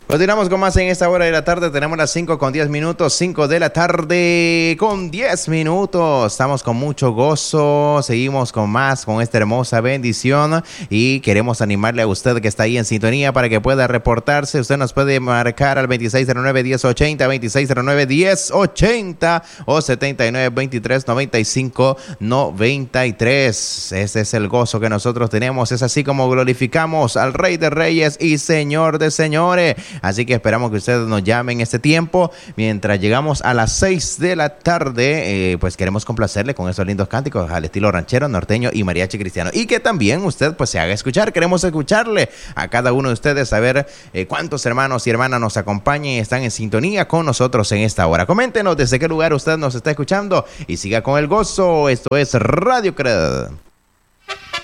Continuamos con más en esta hora de la tarde. Tenemos las 5:10, 5 de la tarde con 10 minutos. Estamos con mucho gozo. Seguimos con más, con esta hermosa bendición. Y queremos animarle a usted que está ahí en sintonía para que pueda reportarse. Usted nos puede marcar al 2609-1080, 2609-1080 o 7923-9593. Ese es el gozo que nosotros tenemos. Es así como glorificamos al Rey de Reyes y Señor de Señores. Así que esperamos que ustedes nos llamen en este tiempo. Mientras llegamos a las 6 de la tarde, pues queremos complacerle con esos lindos cánticos al estilo ranchero, norteño y mariachi cristiano. Y que también usted pues se haga escuchar. Queremos escucharle a cada uno de ustedes, saber cuántos hermanos y hermanas nos acompañan y están en sintonía con nosotros en esta hora. Coméntenos desde qué lugar usted nos está escuchando y siga con el gozo. Esto es Radio Cred.